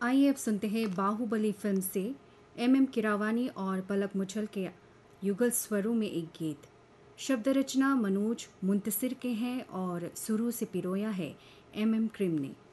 आइए अब सुनते हैं बाहुबली फिल्म से एम किरावानी और पलक मुछल के युगल स्वरों में एक गीत। शब्द रचना मनोज मुंतसिर के हैं और सुरों से पिरोया है एम क्रिम ने।